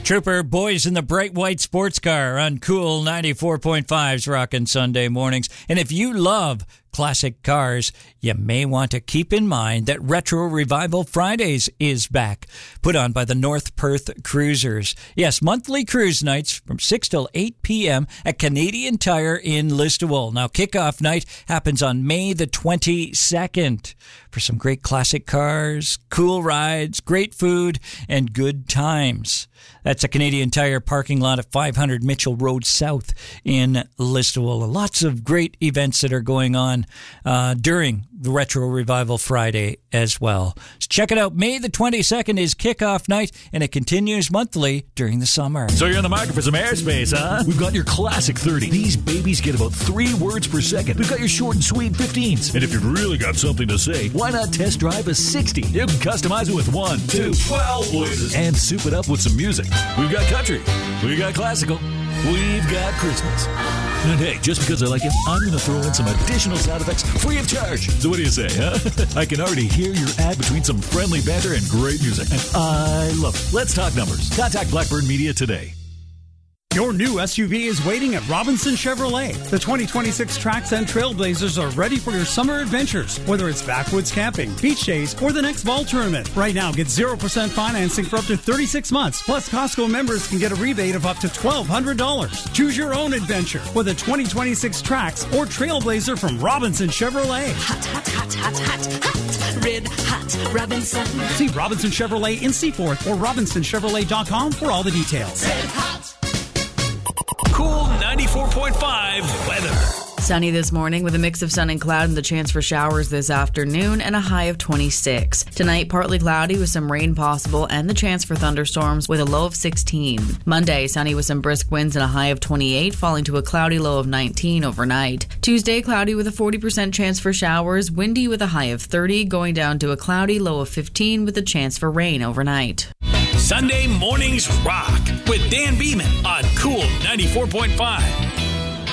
Trooper Boys in the Bright White Sports Car on Cool 94.5's Rockin' Sunday Mornings. And if you love classic cars, you may want to keep in mind that Retro Revival Fridays is back, put on by the North Perth Cruisers. Yes, monthly cruise nights from 6 till 8 p.m. at Canadian Tire in Listowel. Now, kickoff night happens on May the 22nd for some great classic cars, cool rides, great food, and good times. That's a Canadian Tire parking lot at 500 Mitchell Road South in Listowel. Lots of great events that are going on during the Retro Revival Friday as well. So check it out. May the 22nd is kickoff night, and it continues monthly during the summer. So you're in the market for some airspace, huh? We've got your classic 30. These babies get about 3 words per second. We've got your short and sweet 15s. And if you've really got something to say, why not test drive a 60? You can customize it with 1, 2, 12 voices. And soup it up with some music. We've got country. We've got classical. We've got Christmas. And hey, just because I like it, I'm going to throw in some additional sound effects free of charge. So what do you say, huh? I can already hear your ad between some friendly banter and great music. And I love it. Let's talk numbers. Contact Blackburn Media today. Your new SUV is waiting at Robinson Chevrolet. The 2026 Trax and Trailblazers are ready for your summer adventures, whether it's backwoods camping, beach days, or the next ball tournament. Right now, get 0% financing for up to 36 months. Plus, Costco members can get a rebate of up to $1,200. Choose your own adventure with a 2026 Trax or Trailblazer from Robinson Chevrolet. Hot, hot, hot, hot, hot, hot. Red hot Robinson. See Robinson Chevrolet in Seaforth or RobinsonChevrolet.com for all the details. Red hot. Cool 94.5 weather. Sunny this morning with a mix of sun and cloud and the chance for showers this afternoon and a high of 26. Tonight, partly cloudy with some rain possible and the chance for thunderstorms with a low of 16. Monday, sunny with some brisk winds and a high of 28, falling to a cloudy low of 19 overnight. Tuesday, cloudy with a 40% chance for showers, windy with a high of 30, going down to a cloudy low of 15 with a chance for rain overnight. Sunday Mornings Rock with Dan Beeman on Cool 94.5.